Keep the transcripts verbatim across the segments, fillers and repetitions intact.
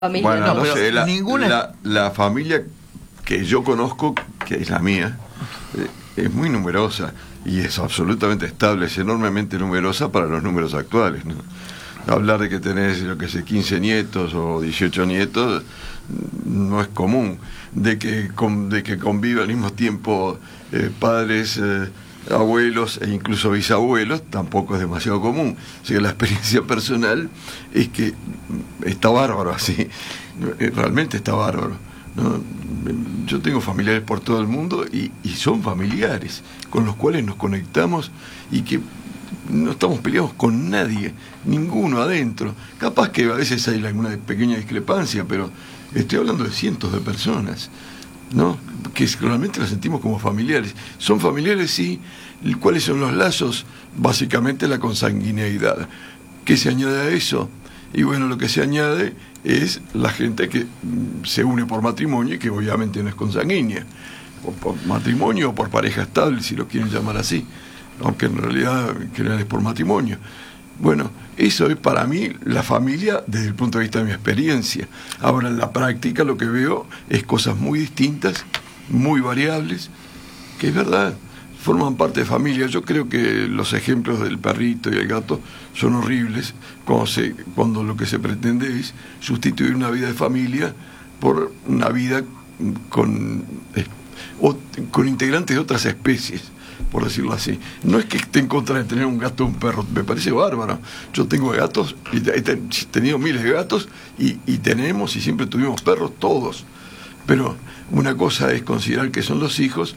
familia. Bueno, no, no pero sé, la, ninguna... la, la familia que yo conozco, que es la mía, eh, es muy numerosa y es absolutamente estable, es enormemente numerosa para los números actuales, ¿no? Hablar de que tenés, lo que sé, quince nietos o dieciocho nietos no es común. De que, con, de que convive al mismo tiempo eh, padres, eh, abuelos e incluso bisabuelos, tampoco es demasiado común. O sea, la experiencia personal es que está bárbaro así, realmente está bárbaro, ¿no? Yo tengo familiares por todo el mundo y, y son familiares con los cuales nos conectamos y que no estamos peleados con nadie, ninguno adentro. Capaz que a veces hay alguna pequeña discrepancia, pero estoy hablando de cientos de personas, ¿no? Que realmente las sentimos como familiares. Son familiares, sí. ¿Cuáles son los lazos? Básicamente la consanguineidad. ¿Qué se añade a eso? Y bueno, lo que se añade es la gente que se une por matrimonio y que obviamente no es consanguínea, o por matrimonio o por pareja estable, si lo quieren llamar así, aunque en realidad es por matrimonio. Bueno, eso es para mí la familia desde el punto de vista de mi experiencia. Ahora, en la práctica lo que veo es cosas muy distintas, muy variables, que es verdad, forman parte de familia. Yo creo que los ejemplos del perrito y el gato son horribles cuando, se, cuando lo que se pretende es sustituir una vida de familia por una vida con, eh, o, con integrantes de otras especies, por decirlo así. No es que esté en contra de tener un gato o un perro, me parece bárbaro. Yo tengo gatos, y he tenido miles de gatos, y, y tenemos y siempre tuvimos perros todos. Pero una cosa es considerar que son los hijos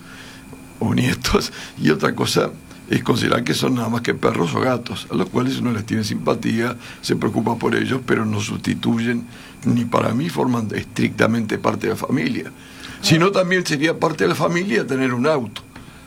o nietos, y otra cosa es considerar que son nada más que perros o gatos, a los cuales uno les tiene simpatía, se preocupa por ellos, pero no sustituyen, ni para mí forman estrictamente parte de la familia. Sino también sería parte de la familia tener un auto.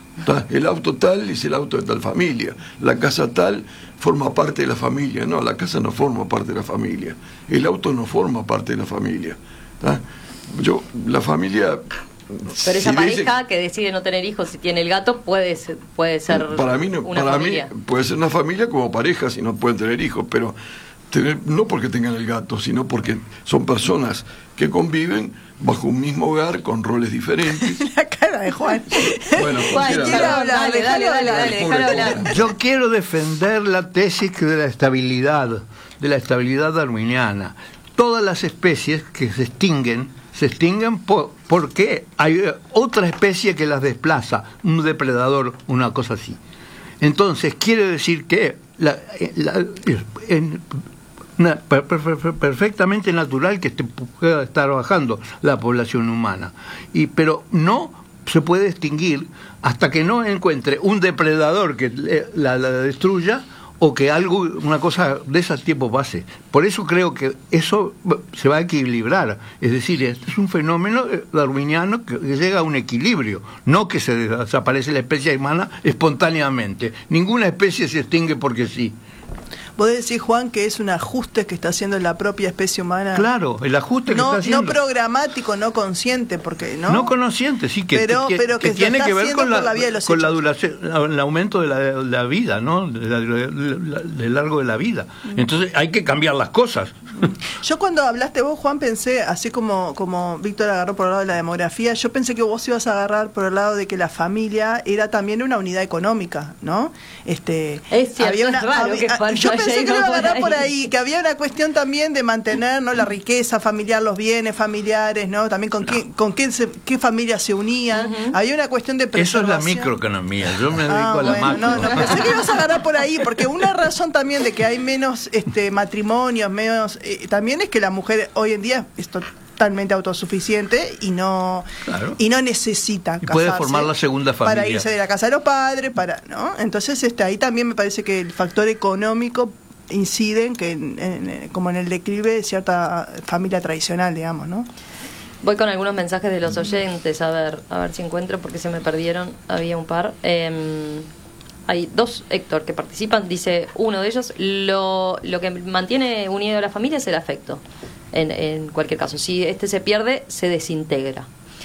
El auto tal es el auto de tal familia, la casa tal forma parte de la familia. No, la casa no forma parte de la familia, el auto no forma parte de la familia. ¿tá? Yo, la familia... Pero esa si pareja dice, que decide no tener hijos y tiene el gato puede ser, puede ser para mí no, una para familia. mí puede ser una familia como pareja si no pueden tener hijos, pero tener, no porque tengan el gato, sino porque son personas que conviven bajo un mismo hogar con roles diferentes. La cara de Juan. Bueno, Juan, cualquiera- quiero hablar, dale, dale, dale, dale, Pobre déjalo Juan. hablar. Yo quiero defender la tesis de la estabilidad, de la estabilidad darwiniana. Todas las especies que se extinguen, se extinguen por, porque hay otra especie que las desplaza, un depredador, una cosa así. Entonces, quiere decir que la, la, en, una, per, per, per, perfectamente natural que pueda estar bajando la población humana, y pero no se puede extinguir hasta que no encuentre un depredador que la, la destruya, o que algo, una cosa de ese tipo pase. Por eso creo que eso se va a equilibrar. Es decir, este es un fenómeno darwiniano que llega a un equilibrio, no que se desaparece la especie humana espontáneamente. Ninguna especie se extingue porque sí. ¿Vos decís, Juan, que es un ajuste que está haciendo la propia especie humana? Claro, el ajuste que no, está haciendo. No programático, no consciente, porque no. No consciente, sí, que, pero, que, pero que, que tiene que ver con la, la, vía de los con la hechos. duración, el aumento de la, de la vida, ¿no? De la, de la, de largo de la vida. Entonces hay que cambiar las cosas. Yo cuando hablaste vos, Juan, pensé, así como, como Víctor agarró por el lado de la demografía, yo pensé que vos ibas a agarrar por el lado de que la familia era también una unidad económica, ¿no? Este, Es cierto, había una, es raro había, que Juan yo haya pensé que ido lo iba a por agarrar ahí. por ahí, que había una cuestión también de mantener, ¿no?, la riqueza familiar, los bienes familiares, ¿no? También con, no. qué, con qué, se, qué familias se unían. Uh-huh. Había una cuestión de preservación. Eso es la microeconomía, yo me dedico ah, a la bueno, macro. No, no, pensé que ibas a agarrar por ahí, porque una razón también de que hay menos este, matrimonios, menos eh, también es que la mujer hoy en día es totalmente autosuficiente y no claro. y no necesita y puede casarse formar la segunda familia para irse de la casa de los padres, para, ¿no? Entonces este, ahí también me parece que el factor económico incide en que en, en, como en el declive de cierta familia tradicional, digamos, ¿no? Voy con algunos mensajes de los oyentes, a ver, a ver si encuentro, porque se me perdieron, había un par. Eh, hay dos, Héctor, que participan. Dice uno de ellos, lo, lo que mantiene unido a la familia es el afecto, en, en cualquier caso. Si este se pierde, se desintegra.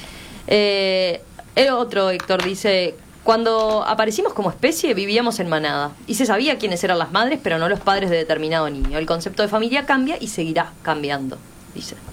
Eh, el otro, Héctor, dice, cuando aparecimos como especie, vivíamos en manada, y se sabía quiénes eran las madres, pero no los padres de determinado niño. El concepto de familia cambia y seguirá cambiando, dice.